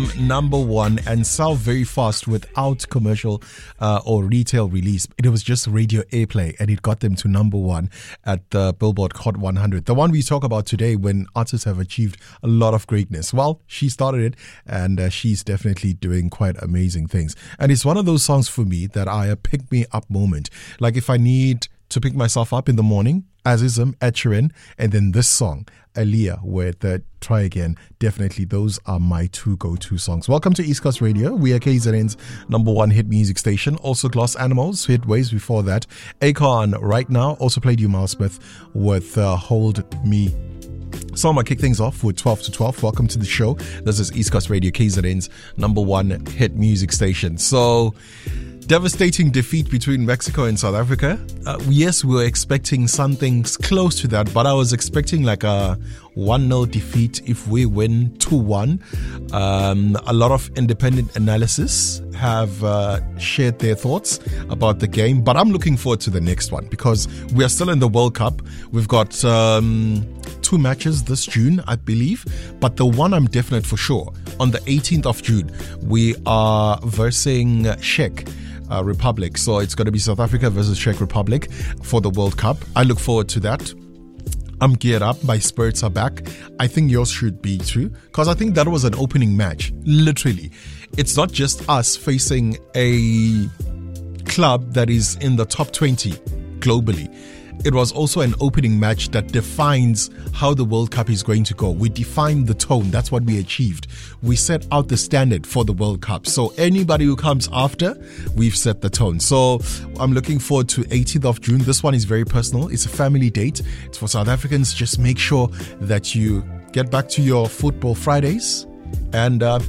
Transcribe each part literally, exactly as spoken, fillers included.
Number one and sell very fast without commercial uh, or retail release. It was just radio airplay and it got them to number one at the Billboard Hot one hundred. The one we talk about today when artists have achieved a lot of greatness. Well, she started it and uh, she's definitely doing quite amazing things. And it's one of those songs for me that are a pick me up moment. Like if I need to pick myself up in the morning, Azism, Ed Sheeran, and then this song, Aaliyah, with uh, Try Again. Definitely, those are my two go-to songs. Welcome to East Coast Radio. We are K Z N's number one hit music station. Also, Gloss Animals, hit Ways before that. Akon, Right Now. Also played you, Miles Smith, with uh, Hold Me. So I'm going to kick things off with twelve to twelve. Welcome to the show. This is East Coast Radio, K Z N's number one hit music station. So, devastating defeat between Mexico and South Africa. Uh, yes, we were expecting something close to that, but I was expecting like a one nil defeat if we win two one. Um, a lot of independent analysis have uh, shared their thoughts about the game, but I'm looking forward to the next one because we are still in the World Cup. We've got um, two matches this June, I believe, but the one I'm definite for sure, on the eighteenth of June, we are versing Czech Uh, Republic. So it's going to be South Africa versus Czech Republic for the World Cup. I look forward to that. I'm geared up. My spirits are back. I think yours should be too, because I think that was an opening match. Literally. It's not just us facing a club that is in the top twenty globally. It was also an opening match that defines how the World Cup is going to go. We defined the tone. That's what we achieved. We set out the standard for the World Cup. So anybody who comes after, we've set the tone. So I'm looking forward to eighteenth of June. This one is very personal. It's a family date. It's for South Africans. Just make sure that you get back to your football Fridays and uh,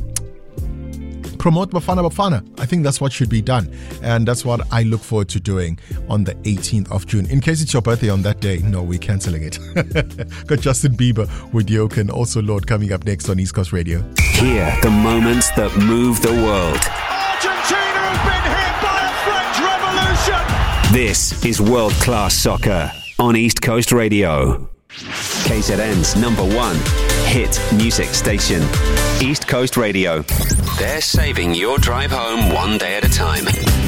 promote Bafana Bafana. I think that's what should be done. And that's what I look forward to doing on the eighteenth of June. In case it's your birthday on that day, no, we're cancelling it. Got Justin Bieber with Yoke and also Lord coming up next on East Coast Radio. Hear the moments that move the world. Argentina has been hit by a French revolution. This is World Class Soccer on East Coast Radio. K Z N's number one hit music station. East Coast Radio. They're saving your drive home one day at a time.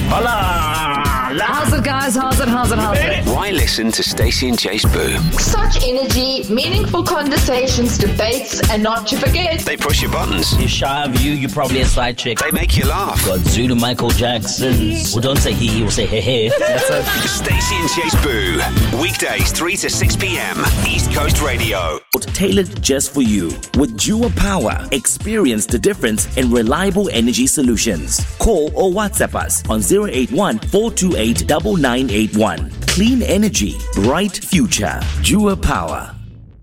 Hola! How's it, guys? How's it? How's it? How's it? Why listen to Stacey and Chase Boo? Such energy, meaningful conversations, debates, and not to forget, They push your buttons. You're shy of you, you're probably a side chick. They make you laugh. Got Zulu Michael Jackson. Well, don't say he, we'll say hey hey. That's a... Stacey and Chase Boo. Weekdays three to six p.m. East Coast Radio. Tailored just for you. With Jua Power, experience the difference in reliable energy solutions. Call or WhatsApp us on zero eight one, four two eight, nine nine eight one. Clean energy, bright future. Jua Power.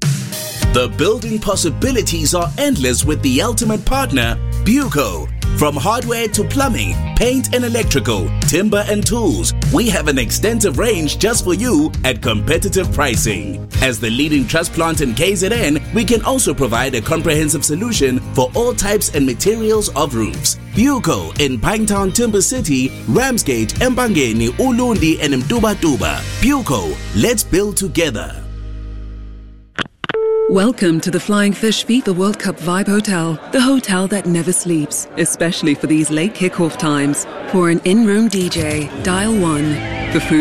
The building possibilities are endless with the ultimate partner, Buco. From hardware to plumbing, paint and electrical, timber and tools, we have an extensive range just for you at competitive pricing. As the leading truss plant in K Z N, we can also provide a comprehensive solution for all types and materials of roofs. Buco in Pinetown, Timber City, Ramsgate, Mbangeni, Ulundi and Mtubatuba. Buco, let's build together. Welcome to the Flying Fish FIFA World Cup Vibe Hotel, the hotel that never sleeps, especially for these late kickoff times. For an in-room D J, dial one. For food